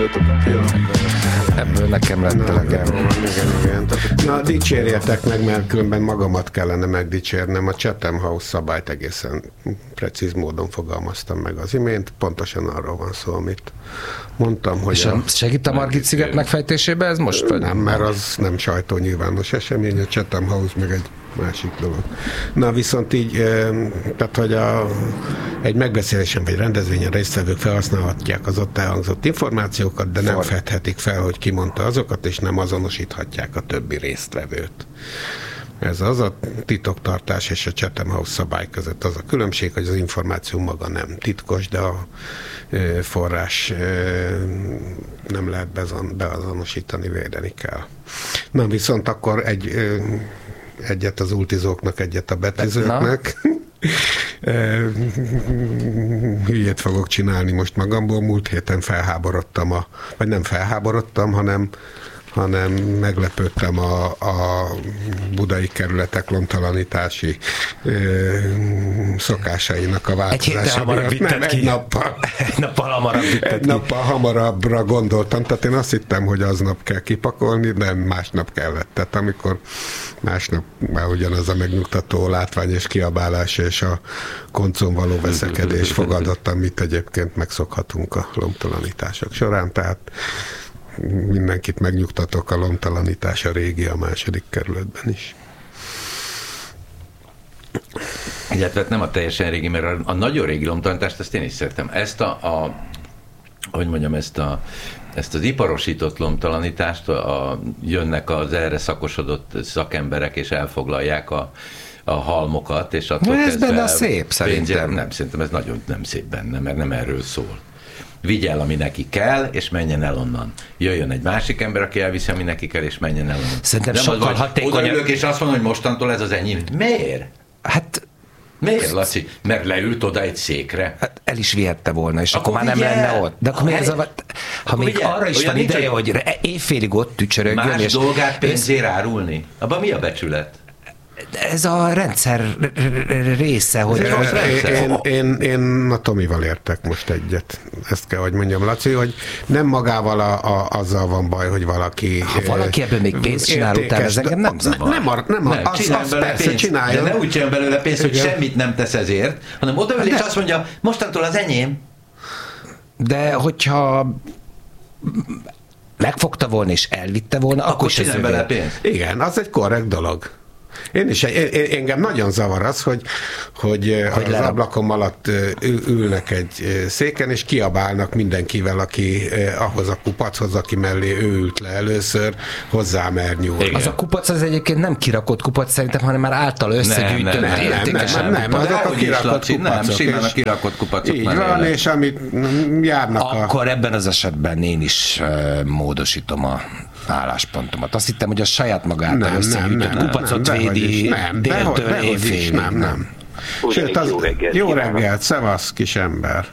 Ebből nekem lett elegem. Igen. Na, dicsérjetek meg, mert különben magamat kellene megdicsérnem. A Chatham House szabályt egészen precíz módon fogalmaztam meg az imént. Pontosan arról van szó, amit mondtam, hogy... És segít a Margit sziget megfejtésében ez most? Vagy? Nem, mert az nem sajtónyilvános esemény, a Chatham House meg egy másik dolog. Na, viszont így, tehát, hogy egy megbeszélésen vagy rendezvényen résztvevők felhasználhatják az ott elhangzott információkat, de nem fedhetik fel, hogy ki mondta azokat, és nem azonosíthatják a többi résztvevőt. Ez az a titoktartás és a Chatham House szabály között az a különbség, hogy az információ maga nem titkos, de a forrás nem lehet beazonosítani, védeni kell. Na, viszont akkor egyet az ultizóknak, egyet a betűzőknek. Hülyét fogok csinálni most magamból. Múlt héten felháborodtam, vagy nem felháborodtam, hanem meglepődtem a budai kerületek lomtalanítási szokásainak a változása. Egy nappal hamarabbra gondoltam. Tehát én azt hittem, hogy aznap kell kipakolni, de másnap kellett. Tehát amikor másnap már ugyanaz a megnyugtató látvány és kiabálás és a koncon való veszekedés fogadott, amit egyébként megszokhatunk a lomtalanítások során. Tehát mindenkit megnyugtatok, a lomtalanítás a régi a második kerületben is. Illetve nem a teljesen régi, mert a nagyon régi lomtalanítást ezt én is szeretem. Ezt ezt az iparosított lomtalanítást, jönnek az erre szakosodott szakemberek, és elfoglalják a halmokat, és attól ez benne a szép, szerintem. Nem, szerintem ez nagyon nem szép benne, mert nem erről szól. Vigye el, ami neki kell, és menjen el onnan. Jöjjön egy másik ember, aki elviszi, ami neki kell, és menjen el onnan. Szerintem nem sokkal hatékonyabb. Odaülök, és azt mondom, hogy mostantól ez az enyém. Miért? Hát... Miért, Laci? Mert leült oda egy székre. Hát el is vihette volna, és akkor már nem lenne ott. De akkor miért ha még vigyel. arra is van ideje, hogy éjfélig ott tücsörögjön. Más dolgát pénzért árulni. Abban mi a becsület? Ez a rendszer része, hogy... Én a Tomival értek most egyet. Ezt kell, hogy mondjam, Laci, hogy nem magával azzal van baj, hogy valaki... Ha valaki ebből még pénzt csinál utána, ez engem nem zavar. Nem, azt persze csinálja. De ne úgy csináljon belőle pénzt, hogy semmit nem tesz ezért, hanem odaül és azt mondja, mostantól az enyém. De hogyha megfogta volna és elvitte volna, akkor csinálj bele pénzt. Igen, az egy korrekt dolog. Engem nagyon zavar az, hogy az ablakon alatt ülnek egy széken, és kiabálnak mindenkivel, aki ahhoz a kupachoz, aki mellé ő ült le először, hozzá mer nyúlni. Az a kupac az egyébként nem kirakott kupac szerintem, hanem már által összegyűjtött értékesebb. Nem, azok a kirakott kupacok. Nem, simán a kirakott kupacok. Így van, és amit járnak akkor ebben az esetben én is módosítom a álláspontomat. Azt hittem, hogy a saját magától összegyűjtött kupacot védi déltől évfélig. Nem. Sőt, jó reggelt, szevasz, kis ember.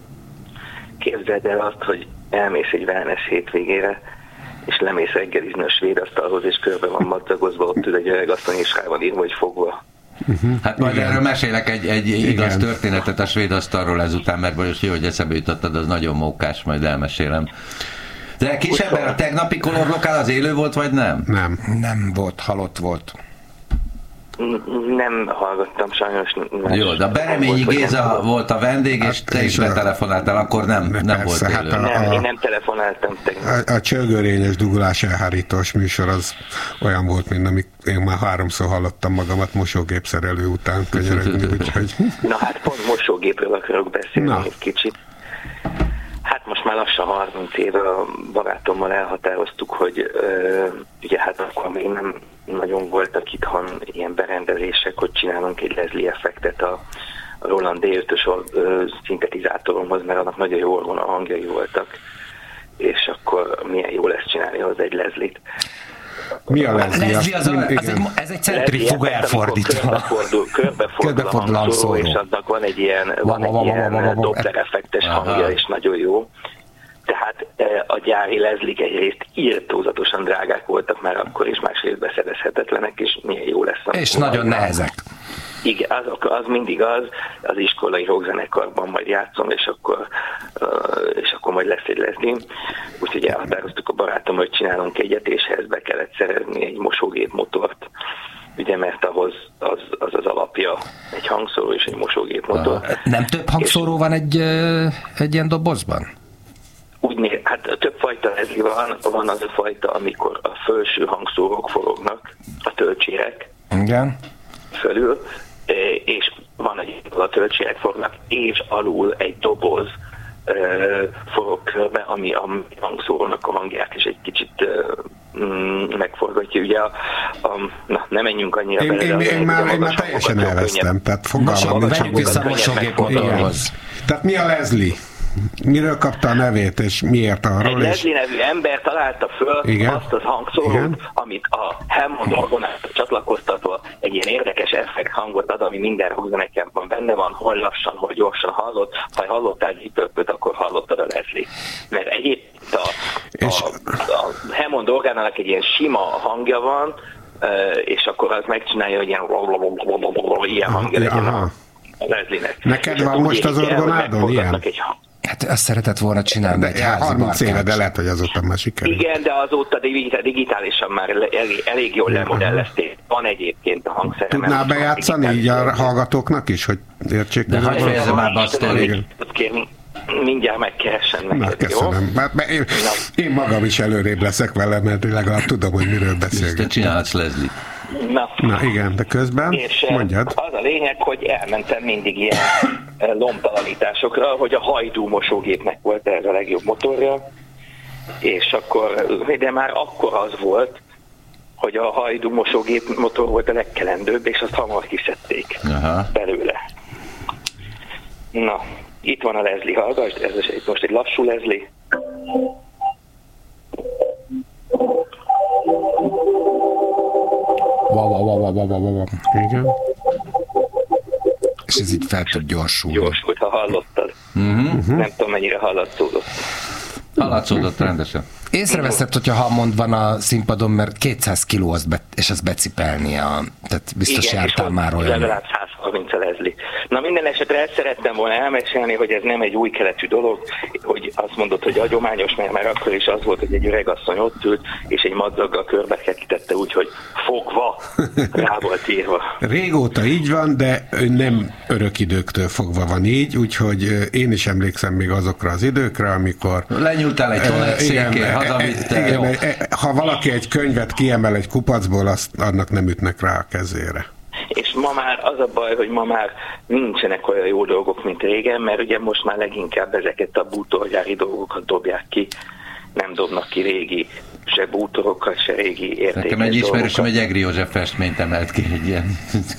Képzeld el azt, hogy elmész egy wellness hétvégére, és lemész reggelizni a svéd asztalhoz, és körbe van madzagozva, ott ül egy öregasszony, és rá van írva, hogy fogva. Hát majd erről mesélek egy igaz történetet a svéd asztalról ezután, mert most jó, hogy eszembe jutottad, az nagyon mókás, majd elmesélem. De kisember, a tegnapi kolorlokál az élő volt, vagy nem? Nem volt, halott volt. Nem hallgattam sajnos. Jó, de a Bereményi Géza volt a vendég, és te is betelefonáltál, akkor nem volt élő. Én nem telefonáltam tegnap. A csörgőrényes dugulás elhárítós műsor az olyan volt, mint amit én már 3-szor hallottam magamat mosógépszerelő után könyörögni, úgyhogy... Na hát pont mosógépről akarok beszélni egy kicsit. Hát most már lassan 30 éve a barátommal elhatároztuk, hogy ugye hát akkor még nem nagyon voltak itthon ilyen berendezések, hogy csinálunk egy Leslie effektet a Roland D5-ös szintetizátoromhoz, mert annak nagyon jó orgona hangjai voltak, és akkor milyen jó lesz csinálni hozzá egy Leslie-t. Mi a Leslie? Ez egy centrifuga elfordítva. Körbefordul a hangszóró, és annak van egy ilyen Doppler effektes hangja, és nagyon jó. Tehát a gyári Leslie-k egyrészt irtózatosan drágák voltak már akkor, és másrészt beszedezhetetlenek, és milyen jó lesz. És nagyon nehezek. Igen, az mindig az iskolai rockzenekarban majd játszom, és akkor majd lesz egy Leslie. Úgyhogy elhatároztuk a barátom, hogy csinálunk egyet, és ehhez be kellett szerezni egy mosógép motort. Ugye, mert ahhoz az alapja egy hangszóró és egy mosógép motor. Nem több hangszóró van egy ilyen dobozban? Hát több fajta Leslie van az a fajta, amikor a felső hangszórók forognak, a töltsérek. Igen. Fölül, és van a töltsérek forognak, és alul egy doboz forog körbe, ami a hangszórónak a hangját is egy kicsit megforgatja. Ugye ne menjünk annyira bele. Én már teljesen elvesztem, tehát fogalmam nincs. Vegyük vissza a mosógépmotorhoz. Tehát mi a Leslie? Miről kapta a nevét, és miért arról? Egy Leslie nevű ember találta föl azt az hangszórót, amit a Hammond orgonától csatlakoztatva egy ilyen érdekes effekt hangot ad, ami minden rockzenekemben benne van, hol lassan, hol gyorsan hallott. Ha hallottál Deep Purple-t, akkor hallottad a Leslie. Mert egyébként a Hammond orgánának egy ilyen sima hangja van, és akkor az megcsinálja, hogy ilyen hangja legyen a Leslie-nek. Neked van most az orgonádon ilyen? Hát azt szeretett volna csinálni egy házi 30 éve, de lehet, hogy azóta már sikerült. Igen, de azóta digitálisan már elég jól lemodellezték. Van egyébként a hangszerem. Tudnál bejátszani így a hallgatóknak is, hogy értsék? De hagyj fejezem már be a sztorit. Mindjárt megkeresem neked, na, köszönöm. Jó? Én magam is előrébb leszek vele, mert legalább tudom, hogy miről beszélgetünk. Te csinálhatsz, Leslie. Na igen, de közben és mondjad. Az a lényeg, hogy elmentem mindig ilyen lombtalanításokra, hogy a Hajdú mosógépnek volt ez a legjobb motorja, és akkor, de már akkor az volt, hogy a Hajdú mosógép motor volt a legkelendőbb, és azt hamar kiszedték belőle. Na, itt van a Leslie, hallgass, ez most egy lassú Leslie. Igen. És ez így fel tud gyorsulni. Gyorsult, ha hallottad. Nem tudom, mennyire hallatszódott. Hallatszódott rendesen. Észreveszed, hogyha Hammond van a színpadon, mert 200 kiló és azt becipelnie. Tehát biztos igen, jártál már olyan. Legalább 130 a Leslie. Na minden esetre ezt szerettem volna elmesélni, hogy ez nem egy új keletű dolog, hogy azt mondod, hogy agyományos, mert már akkor is az volt, hogy egy öregasszony ott ült, és egy madzaggal körbeketítette úgy, hogy fogva, rá volt írva. Régóta így van, de nem örök időktől fogva van így, úgyhogy én is emlékszem még azokra az időkre, amikor... Lenyúltál egy tonnet székért, igen, ha valaki egy könyvet kiemel egy kupacból, annak nem ütnek rá a kezére. És ma már az a baj, hogy ma már nincsenek olyan jó dolgok, mint régen, mert ugye most már leginkább ezeket a bútorgyári dolgokat dobják ki, nem dobnak ki régi se bútorokat, se régi értékes dolgokat. Nekem egy ismerősöm egy Egri József festményt emelt ki egy ilyen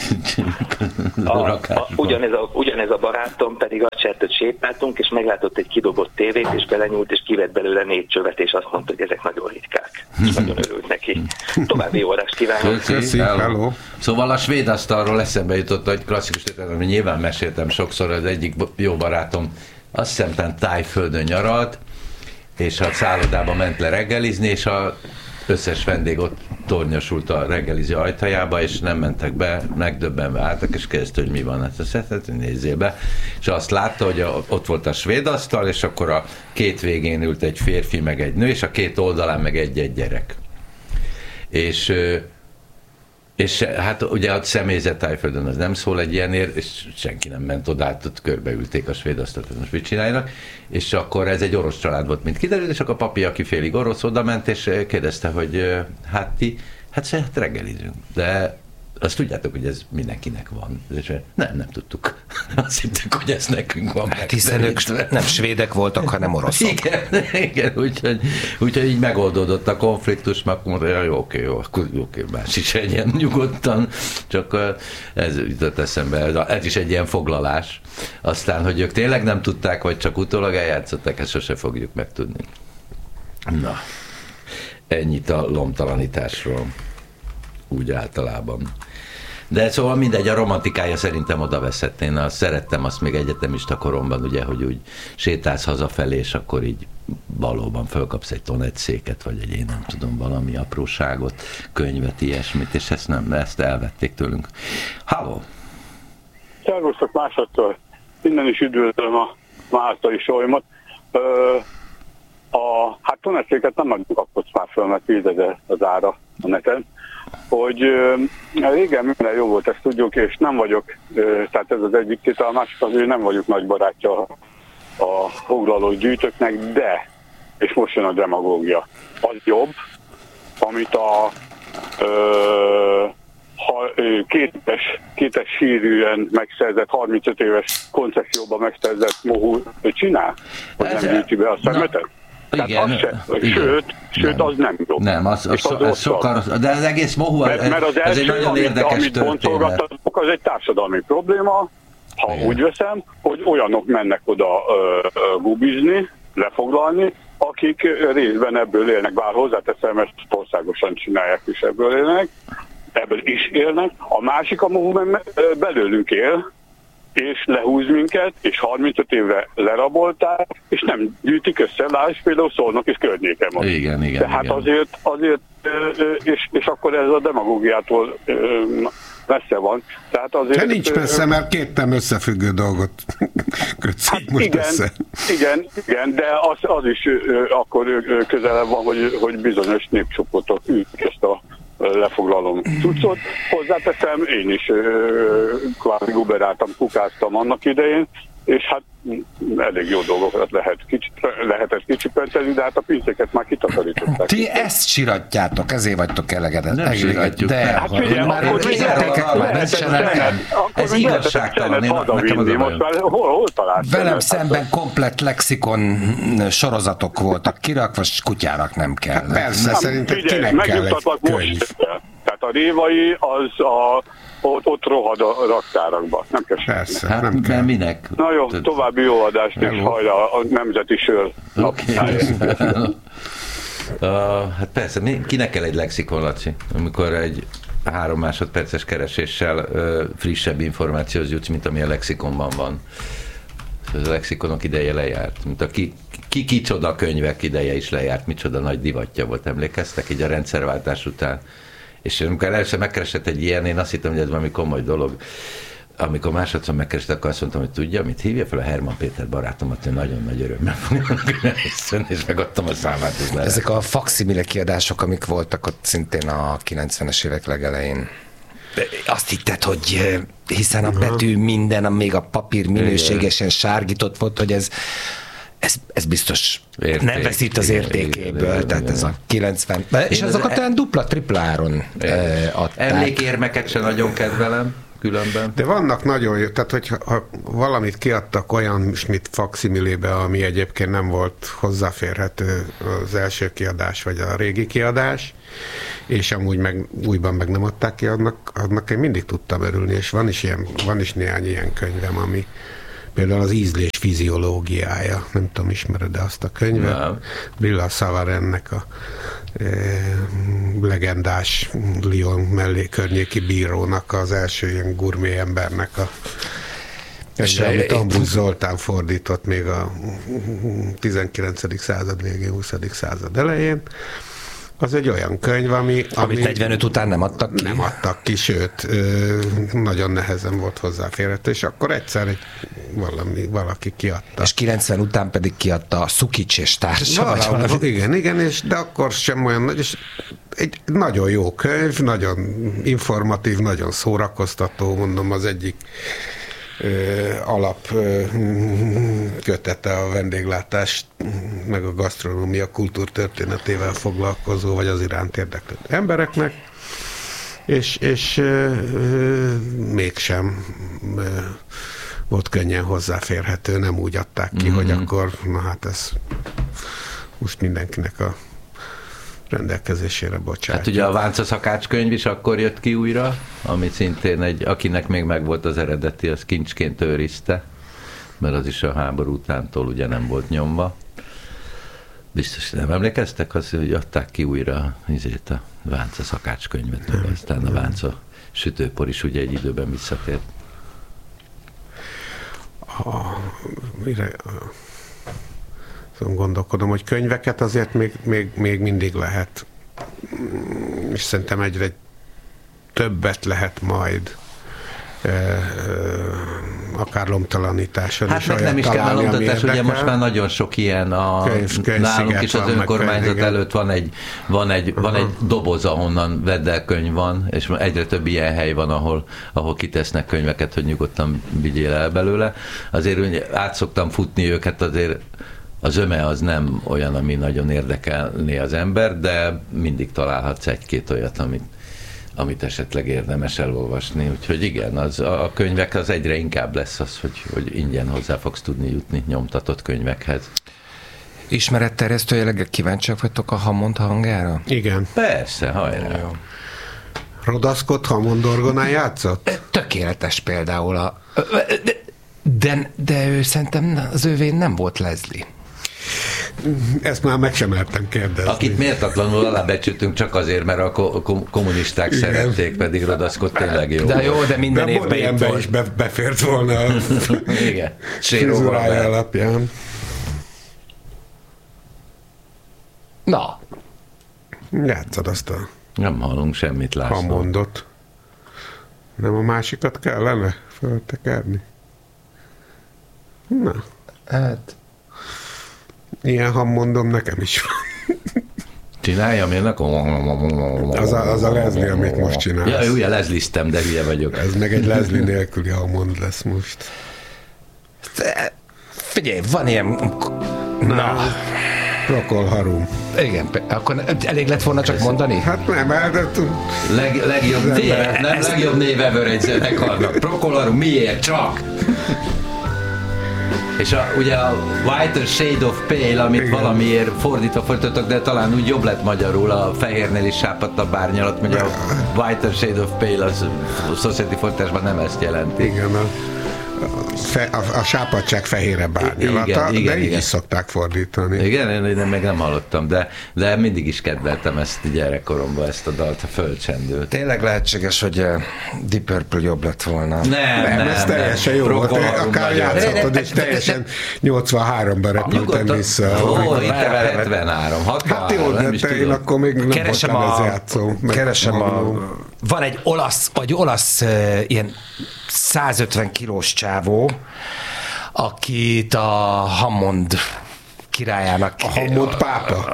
ugyanez a barátom pedig azt csinált, hogy sétáltunk, és meglátott egy kidobott tévét, és belenyúlt, és kivett belőle 4 csövet, és azt mondta, hogy ezek nagyon ritkák. És nagyon örült neki. További jó adást kívánok! Hello. Szóval a svéd asztalról eszembe jutott egy klasszikus történet, amit nyilván meséltem sokszor, az egyik jó barátom azt hiszem Tájföldön nyaralt, és a szállodában ment le reggelizni, és az összes vendég ott tornyosult a reggeliző ajtajába, és nem mentek be, megdöbbenve álltak, és kérdezte, hogy mi van, hát azt nézzél be. És azt látta, hogy ott volt a svéd asztal, és akkor a két végén ült egy férfi, meg egy nő, és a két oldalán meg egy gyerek. És hát ugye a személyzet Tájföldön az nem szól egy ilyenért, és senki nem ment oda, hát ott körbeülték a svéd asztalt, most mit csinálnak, és akkor ez egy orosz család volt, mint kiderült, és akkor a papi, aki félig orosz, oda ment, és kérdezte, hogy hát reggelizünk, de azt tudjátok, hogy ez mindenkinek van. És nem tudtuk. Azt hittük, hogy ez nekünk van. Hát hiszen ők nem svédek voltak, hanem oroszok. Igen, úgyhogy így megoldódott a konfliktus, mert akkor mondta, jó, oké, más is egyen nyugodtan, csak ez jutott eszembe, ez is egy ilyen foglalás. Aztán, hogy ők tényleg nem tudták, vagy csak utólag eljátszották, ezt sose fogjuk megtudni. Na, ennyit a lomtalanításról. Úgy általában. De szóval mindegy, a romantikája szerintem oda veszett. Én szerettem azt még egyetemista koromban, ugye, hogy úgy sétálsz hazafelé, és akkor így valóban fölkapsz egy tonetszéket, vagy én nem tudom, valami apróságot, könyvet, ilyesmit, és ezt elvették tőlünk. Halló! Szervusztok másodszor. Innen is üdvözlöm a Mártai Solymot. Hát toneszéket nem nagyon kapott már föl, mert 10 000 az ára a neten. Hogy régen minden jó volt, ezt tudjuk, és nem vagyok, tehát ez az egyik tétel, a másik az, hogy nem vagyok nagy barátja a foglaló gyűjtőknek, de, és most jön a demagógia, az jobb, amit a kétes sírűen megszerzett, 35 éves koncesszióban megszerzett mohú csinál, hogy nem gyűjti be a szemetet. Igen, sőt, az nem jó. Nem, az sokkal, de az egész mohu, mert az ez egy nagyon érdekes történet. Az egy társadalmi probléma, ha igen. Úgy veszem, hogy olyanok mennek oda gubizni, lefoglalni, akik részben ebből élnek, bár hozzáteszem, ezt országosan csinálják, és ebből is élnek. A másik a mohu belőlünk él, és lehúz minket, és 35 évre lerabolták, és nem gyűjtik össze, lásd például Szolnok és környéken van. Igen. Tehát igen. azért és akkor ez a demagógiától messze van. Tehát azért, de nincs messze, mert két nem összefüggő dolgot kötszük most össze. Igen, de az is akkor közelebb van, hogy bizonyos népcsoportok ezt a lefoglalom cuccot. Hozzáteszem, én is kvázi guberáltam, kukáztam annak idején, és hát elég jó dolgokat lehetett kicsipenteni, de hát a pincéket már kitakarították. Ti ezt siratjátok, ezért vagytok elegedett. Nem siratjuk. De hát figyelj, már ez igazságtalan. Hol találsz? Velem szemben komplett lexikon sorozatok voltak kirakva, kutyának nem kell. Persze, szerintem kinek kell egy könyv. Tehát a Révai az ott rohad a raktárakba. Nem kell semmi. Persze, hát nem kell. Minek? Na jó, további jó adást, és hajrá a nemzeti sör. Okay. Hát persze, kinek kell egy lexikon, Laci? Amikor egy 3 másodperces kereséssel frissebb információhoz jutsz, mint ami a lexikonban van. A lexikonok ideje lejárt. Mint a kicsoda könyvek ideje is lejárt, micsoda nagy divatja volt, emlékeztek így a rendszerváltás után. És amikor először megkeresett egy ilyen, én azt hittem, hogy ez valami komoly dolog. Amikor másodszor megkeresett, akkor azt mondtam, hogy tudja, mit hívja fel a Herman Péter barátomat, hogy nagyon nagy örömmel fognak elhiszteni, és megadtam a számát. Ezek a faksimile kiadások, amik voltak ott szintén a 90-es évek legelején. Azt hitted, hogy hiszen a betű minden, még a papír minőségesen sárgított volt, hogy ez biztos nem veszít az értékéből, tehát ez a 90. És azokat olyan dupla-tripla áron adták. Emlékérmeket sem nagyon kedvelem, különben. De vannak nagyon jó, tehát hogyha valamit kiadtak olyan, mint fakszimilébe, ami egyébként nem volt hozzáférhető az első kiadás, vagy a régi kiadás, és amúgy újban meg nem adták ki, annak én mindig tudtam örülni, és van is néhány ilyen könyvem, ami például az ízlés fiziológiája, nem tudom, ismered-e azt a könyvet? Nem. Billa Savarennek a legendás Lyon mellé környéki bírónak az első ilyen gurmé embernek és amit Ambrus Zoltán fordított még a 19. század végén, 20. század elején. Az egy olyan könyv, amit 45 után nem adtak ki? Nem adtak ki, sőt, nagyon nehezen volt hozzáférhető, és akkor egyszer valaki kiadta. És 90 után pedig kiadta a Szukics és társa. Igen, de akkor sem olyan nagy, és egy nagyon jó könyv, nagyon informatív, nagyon szórakoztató, mondom, az egyik alap kötete a vendéglátás meg a gasztronómia kultúrtörténetével foglalkozó, vagy az iránt érdeklődő embereknek, és mégsem volt könnyen hozzáférhető, nem úgy adták ki, hogy akkor, na hát ez most mindenkinek a rendelkezésére bocsátjuk. Hát ugye a Vánca Szakács könyv is akkor jött ki újra, ami szintén akinek még megvolt az eredeti, az kincsként őrizte, mert az is a háború utántól ugye nem volt nyomva. Biztos nem emlékeztek, hogy adták ki újra a Vánca Szakács könyvet, aztán a Vánca sütőpor is ugye egy időben visszatért. Gondolkodom, hogy könyveket azért még mindig lehet, és szerintem egyre többet lehet majd akár lomtalanításon hát is meg nem is kell a lomtatás, ugye most már nagyon sok ilyen, nálunk is az önkormányzat előtt van egy doboz, ahonnan veddelkönyv van, és egyre több ilyen hely van, ahol kitesznek könyveket, hogy nyugodtan vigyél el belőle. Azért át szoktam futni őket, azért a zöme az nem olyan, ami nagyon érdekelné az ember, de mindig találhatsz egy-két olyat, amit esetleg érdemes elolvasni. Úgyhogy igen, a könyvek az egyre inkább lesz az, hogy ingyen hozzá fogsz tudni jutni nyomtatott könyvekhez. Ismeretterjesztőjeleg kíváncsiak vagytok a Hammond hangára? Igen. Persze, hajrá. Jó. Rodaszkott Hammond orgonán játszott? Tökéletes például de ő szerintem az ővén nem volt Leslie. Ezt már meg sem mertem kérdezni. Akit méltatlanul alábecsültünk csak azért, mert a kommunisták igen. Szerették, pedig Rodaszkott tényleg jó. De jó, de minden de évben itt volt. Is befért volna a igen. frizurája alapján. Na. Játszad azt a... Nem hallunk semmit, László. Hammondot. Nem a másikat kellene föltekerni? Na. Hát... Ilyen Hammondom nekem is van. Csináljam én Az a Leslie, amit most csinálsz. Ja, ugye Leslie-ztem, de hülye vagyok. Ez meg egy Leslie nélküli Hammond lesz most. Figyelj, van ilyen... Na. Procol Harum. Igen, akkor elég lett volna csak mondani? Hát nem, legjobb név ever egy zenekarnak. Procol Harum, miért csak? És ugye a Whiter Shade of Pale, amit igen. Valamiért fordítva fordítottak, de talán úgy jobb lett magyarul, a fehérnél is sápadtabb árnyalat, mert a Whiter Shade of Pale az Society fordításban nem ezt jelenti. Igen, a sápadság fehérebb árnyalata, de így is szokták fordítani. Igen, én még nem hallottam, de mindig is kedveltem ezt gyerekkoromban, ezt a dalt, a földcsendőt. Tényleg lehetséges, hogy Deep Purple jobb lett volna. Nem, ez teljesen jó volt. Akár játszottad, és teljesen 83-ban repültem vissza. Ó, itt 73, 63, hát jó, de én akkor még nem voltam ez játszó. Keresem van egy olasz ilyen 150 kilós csávó, akit a Hammond királyának... A Hammond pápa?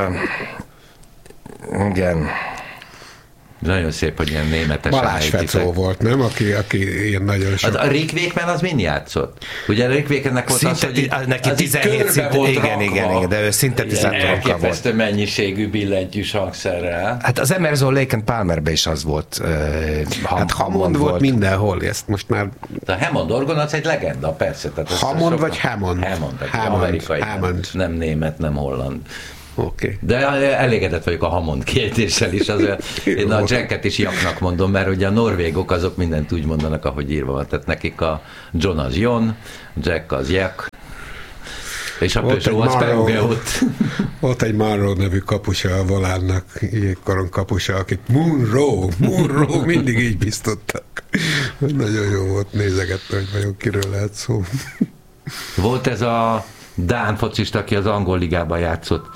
Igen. Nagyon szép, hogy ilyen németesen Balázs Fecó volt, nem? Aki ilyen nagyon sok... A Rick Wakeman az mind játszott? Ugye a Rick Wakemannek volt az, hogy neki 17 szinte, igen, de ő szintetizátorkkal volt. Elképesztő mennyiségű billentyűs hangszerrel. Hát az Emerson, Lake and Palmerben is az volt. Hát Hammond volt mindenhol, ezt most már... A Hammond orgon az egy legenda, persze. Hammond vagy Hammond? Hammond, amerikai, nem német, nem holland. Okay. De elégedett vagyok a Hammond kiejtéssel is, én a Jacket is Jaknak mondom, mert ugye a norvégok azok mindent úgy mondanak, ahogy írva van, tehát nekik a John az Jon, Jack az Jak, és a Peugeot az Peugeot. Volt egy Monroe nevű kapusa a Volánnak, jégkoron kapusa, akit Monroe, mindig így biztottak. Nagyon jó volt, nézegettem, hogy vajon kiről lehet szó. Volt ez a dán focista, aki az angol ligában játszott.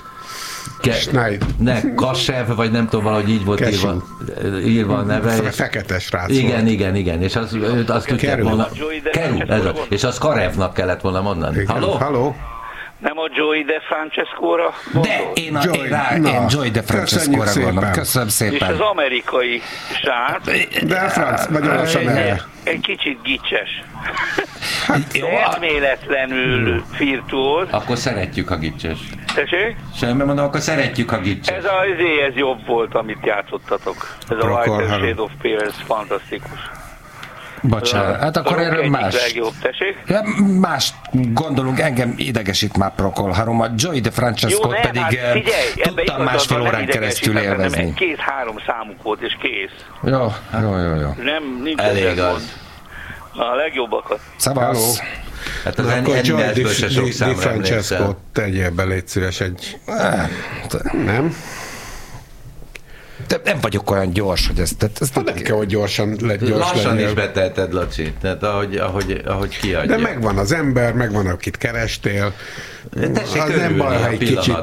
Kassev, vagy nem tudom, valahogy így volt írva a neve. Fekete srác igen, és azt tudják volna... Kerül, és az Karevnak kellett volna mondani. Halló? Nem a Joey De Francesco-ra gondolsz? De én Joey De Francesco-ra gondolom. Köszönöm szépen. És az amerikai srác. De a franc, vagy olasz egy kicsit gicses. Eszméletlenül virtuóz. Akkor szeretjük a gicses. Tessék? Semmi mondom, akkor szeretjük a gicses. Ez jobb volt, amit játszottatok. Ez a White Shade of Pale, ez fantasztikus. Bocsánat, hát akkor erről más. Ja, más gondolunk, engem idegesít már Procol Harum, a Joey De Francesco pedig hát tudtam másfél órán keresztül élvezni. 2-3 számuk volt, és kész. Jó. Nem, nincs elég az. A legjobbakat. Szavasz. Hát az Endelből se sok számra Francesco, tegyél be, légy szíves egy... Nem? De nem vagyok olyan gyors, hogy ezt nem kell, hogy gyorsan lassan is betelted, Laci. Tehát ahogy kiadja. De megvan az ember, megvan, akit kerestél. Tessék az nem baj, ha egy kicsit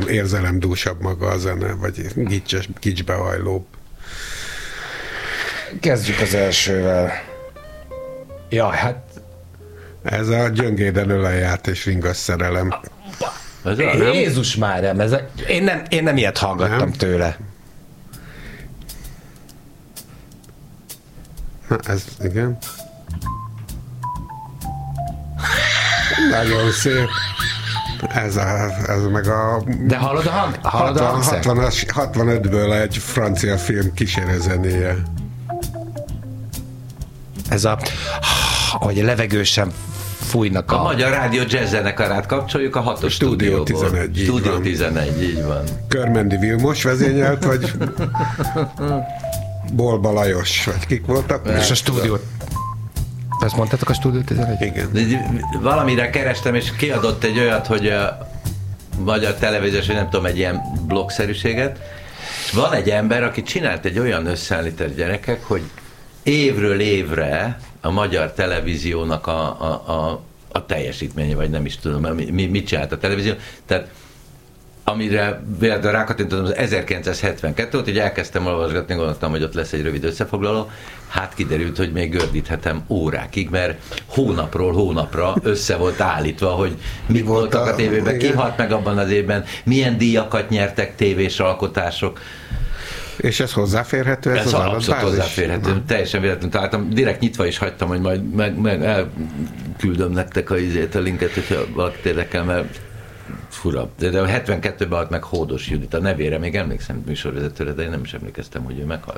érzelemdúsabb maga a zene, vagy gicsbehajlóbb. Kezdjük az elsővel. Ja, hát... Ez a Gyöngéden öleját és ringas szerelem. Jézus már, én nem ilyet hallgattam tőle. Na, ez, igen. Nagyon szép. Ez meg a... De hallod a hang? 65-ből egy francia film kísérőzenéje. Ez a... Ahogy a levegősen fújnak a Magyar Rádió Jazz zenekarát kapcsoljuk a 6-os Stúdió 11. Stúdió 11, így van. Körmendi Vilmos vezényelt, vagy Bolba Lajos, vagy kik voltak? És a stúdió... Ezt mondtátok a Stúdió 11? Igen. Valamire kerestem, és kiadott egy olyat, hogy a Magyar Televíziós, vagy nem tudom, egy ilyen blogszerűséget, és van egy ember, aki csinált egy olyan összeállítást, gyerekek, hogy évről évre a Magyar Televíziónak a teljesítménye, vagy nem is tudom, mit csinált a televízió. Tehát amire véletlenül rákattintottam, az 1972 volt, így elkezdtem olvasgatni, gondoltam, hogy ott lesz egy rövid összefoglaló. Hát kiderült, hogy még gördíthetem órákig, mert hónapról hónapra össze volt állítva, hogy mi voltak a tévében, ki halt meg abban az évben, milyen díjakat nyertek tévés alkotások. És ez hozzáférhető? Ez abszolút hozzáférhető. Teljesen véletlenül találtam. Direkt nyitva is hagytam, hogy majd meg elküldöm nektek a linket, hogyha valakit érdekel, mert fura. De a 72-ben halt meg Hódos Judit. A nevére még emlékszem műsorvezetőre, de én nem is emlékeztem, hogy ő meghalt.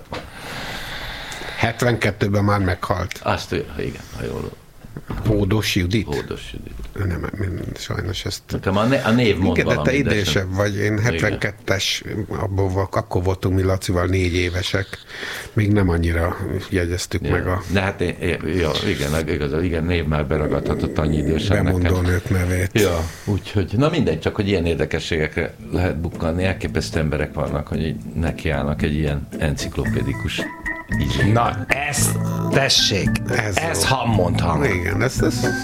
72-ben már meghalt. Azt, igen, ha jól. Hódos Judit? Hódos Judit. Nem, sajnos ezt... Nekem a név mond valami. Igen, de te idősebb vagy. Én 72-es, akkor voltunk mi Lacival 4 évesek. Még nem annyira jegyeztük meg a... De hát igen, név már beragadhatott annyi idősen nekem. Bemondó nők nevét. Ja, úgyhogy, na mindegy, csak hogy ilyen érdekességekre lehet bukkanni. Elképesztő emberek vannak, hogy nekiállnak egy ilyen enciklopédikus így. Na, tessék, ez Hammond hang. Igen, ez...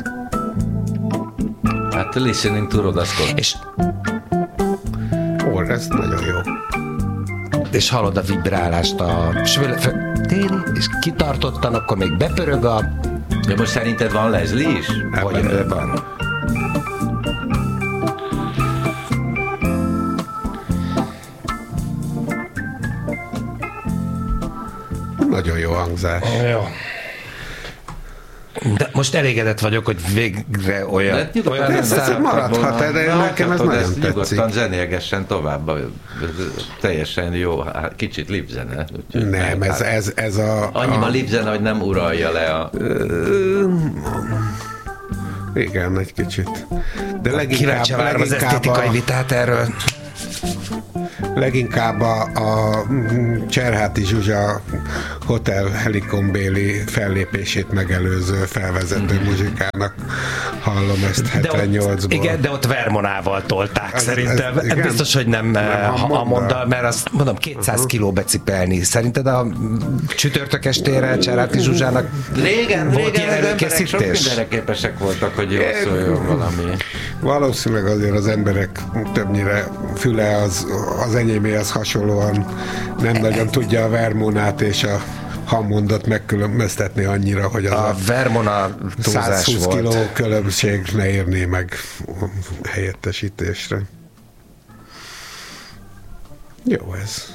Hát listening to Rhoda Scott. És... ez nagyon jó. És hallod a vibrálást, és kitartottan, akkor még bepörög a... De most szerinted van Leslie is? Hogy van. Nagyon jó hangzás. Jó. De most elégedett vagyok, hogy végre olyan maradhat, de nekem ez nagyon tetszik. Nyugodtan zenélgessen tovább, teljesen jó, kicsit lipzene. Nem, ez a... Annyiban lipzene, hogy nem uralja le a... Igen, egy kicsit. De kíváncsi várom az esztétikai vitát erről. Leginkább a Cserháti Zsuzsa Hotel Helikon-béli fellépését megelőző felvezető muzsikának hallom ezt 78-ból. Igen, de ott Vermonával tolták szerintem. Ez biztos, hogy nem Hammonddal, mert azt mondom, 200 kiló becipelni. Szerinted a csütörtök estére Cserháti Zsuzsának régen volt ilyen előkészítés? Sok mindenre képesek voltak, hogy jól szóljon valami. Valószínűleg azért az emberek többnyire füle az enyéméhez hasonlóan nem nagyon tudja a Vermonát és a Hammondot megkülönböztetni annyira, hogy az a Vermona 120 kiló különbség ne érné meg helyettesítésre. Jó ez.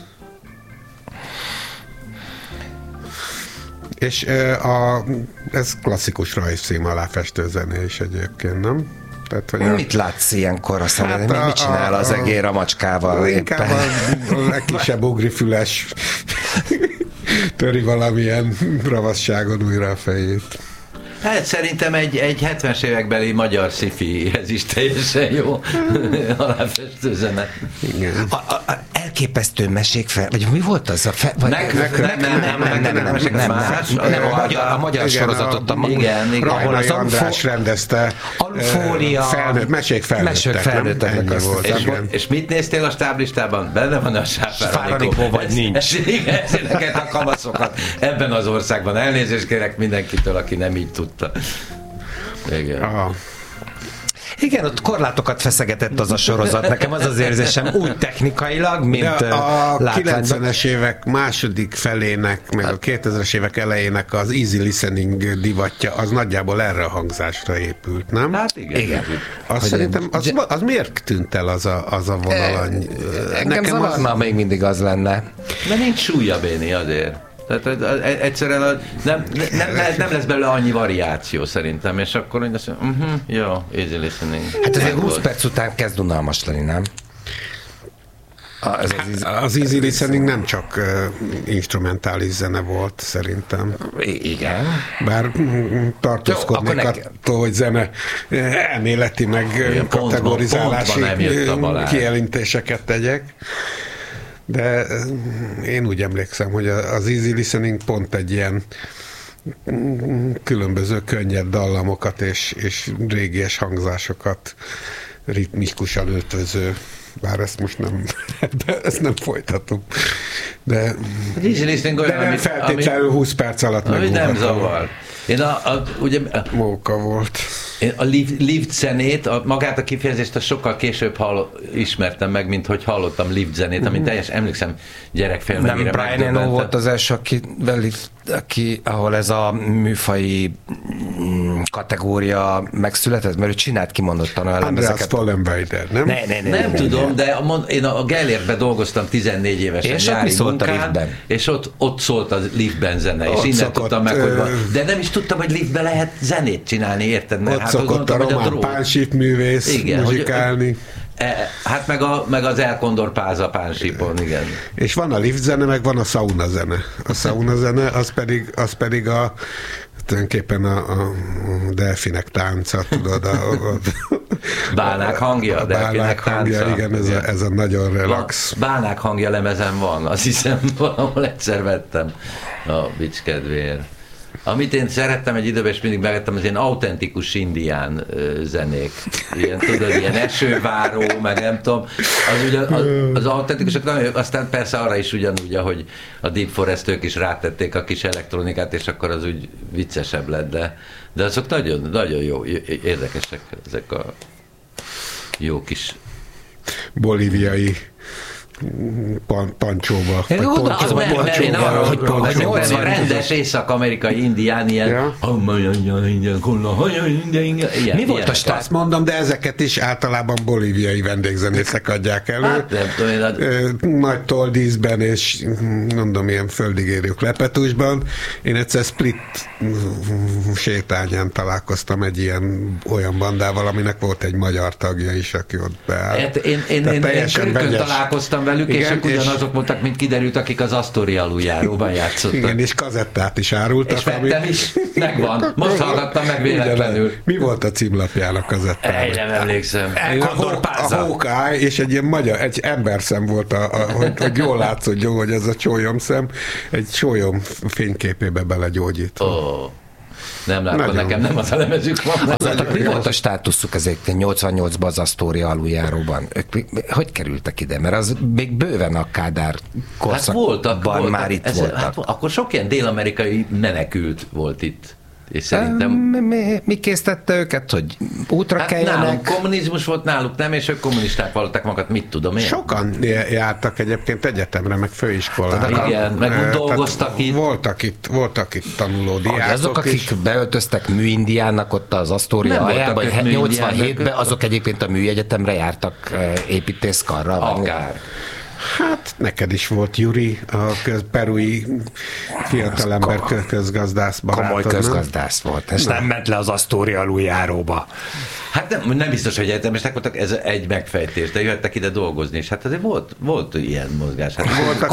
És ez klasszikus rajzfilm aláfestő zené is egyébként, nem? Tehát, hogy mit látsz ilyenkor? Mit csinál az egér a macskával? Inkább a legkisebb ugrifüles töri valamilyen ravasságon újra a fejét. Hát szerintem egy 70-es évekbeli magyar sci-fi, ez is teljesen jó aláfestő zene. Igen. Elképesztő mesék fel, vagy mi volt az? Nem, a magyar sorozatot, ahol az András rendezte. Alufólia. Mesék felnőttek. És mit néztél a stáblistában? Benne van a Sáfáranikó, vagy nincs. Igen, ezeket a kamaszokat ebben az országban. Elnézést kérek mindenkitől, aki nem így tudta. Igen. Igen, ott korlátokat feszegetett az a sorozat. Nekem az érzésem úgy technikailag, mint a 90-es évek második felének, meg a 2000-es évek elejének az easy listening divatja, az nagyjából erre a hangzásra épült, nem? Hát igen. Azt szerintem, az miért tűnt el az a vonal? Engem zavarna, még mindig az lenne. De nincs súlya, Béni, azért. Tehát egyszerűen nem lesz belőle annyi variáció szerintem, és akkor azt mondja, jó, easy listening. Hát azért 20 perc után kezd unalmas lenni, nem? Az easy listening nem csak instrumentális zene volt, szerintem. Igen. Bár tartózkodnék attól, hogy zene elméleti meg kategorizálási kijelentéseket tegyek. De én úgy emlékszem, hogy az easy listening pont egy ilyen különböző könnyed dallamokat és régies hangzásokat ritmikusan ötvöző, bár ezt most nem folytatom. De nem feltétlenül 20 perc alatt megmutatom. Nem zavar. Én ugye... Móka volt. Én a lift zenét, magát a kifejezést sokkal később ismertem meg, mint hogy hallottam lift zenét, amit teljes emlékszem gyerekfilmekére. Nem Brian Eno volt az első, ahol ez a műfaji kategória megszületett, mert ő csinált kimondottan olyan Andreas Fallenweider, nem? Nem tudom, de én a Gellértben dolgoztam 14 évesen és nyári munkán, és ott szólt a liftben zene, és innen tudtam meg, hogy van. De nem is tudtam, hogy liftben lehet zenét csinálni, érted? Mert ott szokott a román pánsíp művész muzsikálni. Hát meg az El Condor Páz a pánsípon, igen. És van a lift zene, meg van a sauna zene. A sauna zene, az pedig tulajdonképpen a delfinek tánca, tudod, Bálnák hangja, delfinek tánca. Igen, ez a nagyon relax. Bálnák hangja lemezen van, azt hiszem, valahol egyszer vettem a vicc kedvéért. Amit én szerettem egy időben, és mindig megettem, az ilyen autentikus indián zenék. Ilyen, tudod, ilyen esőváró, meg nem tudom. Az autentikusok nagyon jók, aztán persze arra is ugyanúgy, ahogy a Deep Forest-ők is rátették a kis elektronikát, és akkor az úgy viccesebb lett, de azok nagyon, nagyon jó, érdekesek ezek a jó kis bolíviai pancsóba. Én arra, hogy a rendes észak-amerikai indián ilyen... Mi volt a start? Azt mondom, de ezeket is általában bolíviai vendégzenészek adják elő. Hát nem tudom, nagy toldíszben és mondom, ilyen földigérő klepetusban. Én egyszer Split sétányán találkoztam egy olyan bandával, aminek volt egy magyar tagja is, aki ott beállt. Én találkoztam velük, igen, és ők ugyanazok voltak, mint kiderült, akik az Astoria aluljáróban játszottak. Igen, és kazettát is árultak. És vettem is, megvan. Most hallgattam meg véletlenül. Mi volt a címlapján a kazettán? Én nem emlékszem. A Hawkeye, és egy ilyen magyar, egy emberszem volt, hogy jól látszódjon, hogy ez a csólyomszem, egy csólyom fényképébe belegyógyítva. Oh. Nem látom, nekem nem az a lemezük van. Mi volt a státuszuk ezek 88-ban az Astoria aluljáróban? Ők hogy kerültek ide? Mert az még bőven a Kádár korszakban már itt voltak. Hát, akkor sok ilyen dél-amerikai menekült volt itt. És szerintem... Mi késztette őket, hogy útra keljenek? Náluk kommunizmus volt, náluk nem, és ők kommunisták vallották magukat, mit tudom én. Sokan jártak egyébként egyetemre, meg főiskolára. Igen, meg dolgoztak itt. Voltak itt tanuló diákok. Azok, akik beöltöztek műindiának ott az Astoria aljában, 87-ben, azok egyébként a műegyetemre jártak építészkarra. Akár. Hát neked is volt Juri, a perui fiatalember közgazdász barátod. Komoly közgazdász volt, és nem ment le az Astoria aluljáróba. Hát nem biztos, hogy egyetemesek voltak, ez egy megfejtés, de jöhettek ide dolgozni, és hát azért volt ilyen mozgás. Hát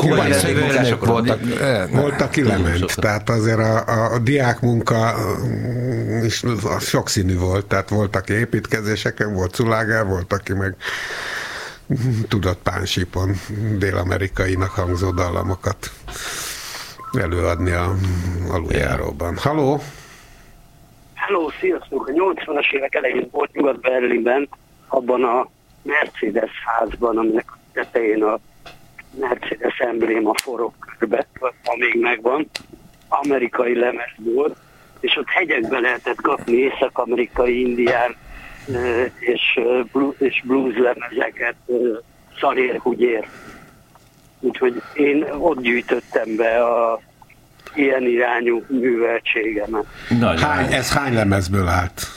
volt, aki lement, tehát azért a diákmunka is sokszínű volt, tehát volt, aki építkezéseken, volt szulágár, volt, aki meg tudott pánsípon dél-amerikainak hangzó dallamokat előadni a aluljáróban. Halló! Halló, sziasztok! A 80-as évek elején volt Nyugat-Berlinben, abban a Mercedes házban, aminek a tetején a Mercedes embléma forog körbe, amíg megvan, amerikai lemez volt, és ott hegyekbe lehetett kapni észak-amerikai indián és blues lemezeket szarér, húgyér. Úgyhogy én ott gyűjtöttem be a ilyen irányú műveltségemet. Ez hány lemezből állt?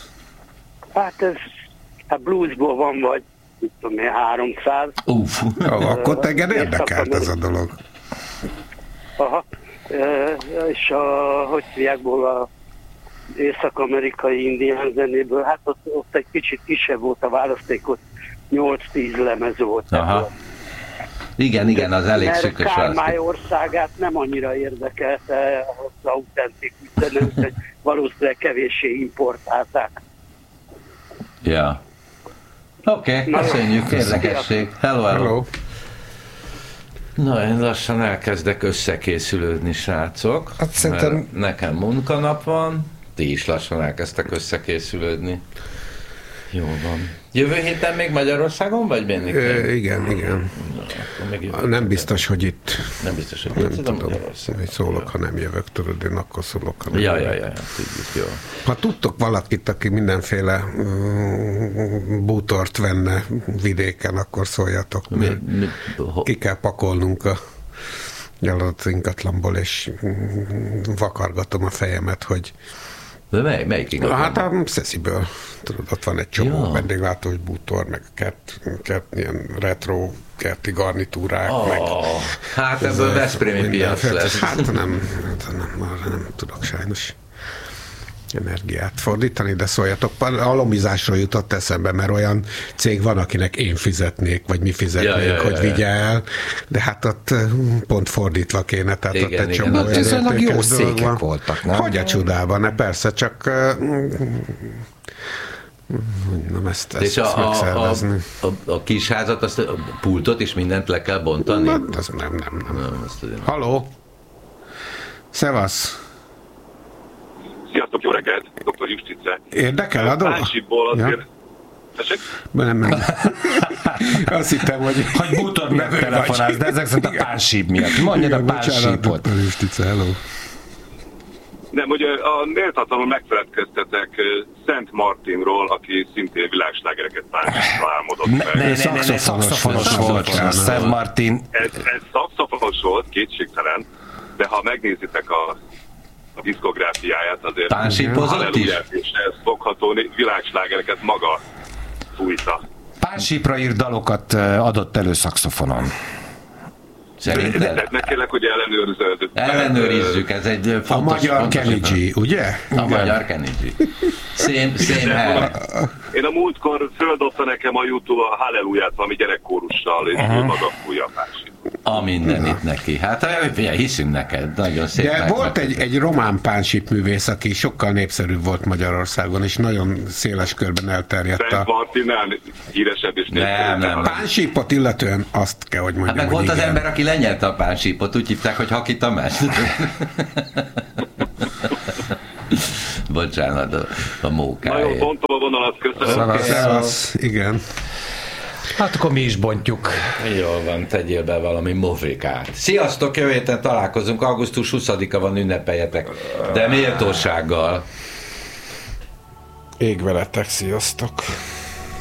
Hát bluesból van vagy, mit tudom én, 300. Akkor téged érdekelt ez a dolog. Aha. És hogy hívjákból a észak-amerikai indián zenéből, hát ott egy kicsit kisebb volt a választékot, 8-10 lemez volt. Aha. Igen, az elég szűkös választék. Kármály országát nem annyira érdekelte az autentikus zene, úgyhogy valószínűleg kevéssé importálták. Ja. Oké, köszönjük, érdekesség. Hello. Na, én lassan elkezdek összekészülődni, srácok. Hát szerintem... Nekem munkanap van, ti is lassan elkezdtek összekészülődni. Jó van. Jövő héten még Magyarországon vagy mindig? Igen. Na, nem biztos, hogy itt. Nem biztos, hogy itt. Nem tudom, hogy szólok, ha nem jövök, tudod, én akkor szólok, ha nem jövök. Jó. Ha tudtok valakit, aki mindenféle bútort venne vidéken, akkor szóljatok. Ki kell pakolnunk a gyalott ingatlanból, és vakargatom a fejemet, hogy de melyik ingatlan? Hát a Szesziből. Tudod, ott van egy csomó vendéglátós bútor, meg ilyen retro kerti garnitúrák, meg... Hát ebből veszprémi piac lesz. Hát nem tudok sajnos energiát fordítani, de szóljatok, a lomizásról jutott eszembe, mert olyan cég van, akinek én fizetnék, vagy mi fizetnénk, hogy vigye el, de hát ott pont fordítva kéne, tehát ott egy csomó olyan értékes jó székek voltak, nem? Hogy a csodában, persze, csak nem ezt megszervezni. A kisházat, azt a pultot és mindent le kell bontani? Nem. Halló! Szevasz! Sziasztok, jó reggelt, dr. Justice. Érdekel a dolog? Pánsipból azért... Nem. Azt hittem, hogy bútor miatt telefonálsz, de ezek szerint a pánsip miatt. Mondjad a pánsipot. Dr. Justice, hello. Nem, hogy a méltatlanul megfeledkeztetek Szent Martinról, aki szintén világslágereket álmodott meg. Szaxofonos volt. Szent Martin. Ez szaxofonos volt, kétségtelen, de ha megnézitek a diszkográfiáját, azért pánsípozott is? És ez fogható világslágereket maga fújta. Pánsípra írt dalokat adott elő szaxofonon. Szerinted? Megkérlek, hogy ellenőrzöd. Ellenőrizzük, ez egy fontos... A magyar Kenny G, ugye? A magyar Kenny G. Same Én a múltkor földobta nekem a YouTube a Halleluját valami gyerekkórussal, és ő maga fújja a pánsít. A mindenit neki. Hát hiszünk neked, nagyon szép. De volt egy román pánsip művész, aki sokkal népszerűbb volt Magyarországon, és nagyon széles körben elterjedt. Szent Martinnál híresebb és népszerűbb. Nem. Pánsípot illetően azt kell, hogy mondjam, hát meg volt az ember, aki lenyelte a pánsípot, úgy hívták, hogy Haki Tamás. Bocsánat, a mókáért. Nagyon bontom a vonalat, köszönöm. Szevasz, igen. Hát akkor mi is bontjuk. Jól van, tegyél be valami movrikát. Sziasztok, jövő héten találkozunk, augusztus 20-a van, ünnepeljetek, de méltósággal. Ég veletek, sziasztok.